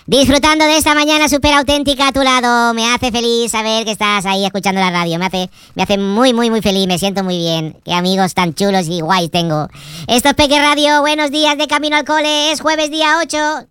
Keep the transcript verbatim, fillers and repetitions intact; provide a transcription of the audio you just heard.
Disfrutando de esta mañana súper auténtica a tu lado. Me hace feliz saber que estás ahí escuchando la radio. Me hace, me hace muy, muy, muy feliz. Me siento muy bien. Qué amigos tan chulos y guays tengo. Esto es Peque Radio. Buenos días de camino al cole. Es jueves día ocho.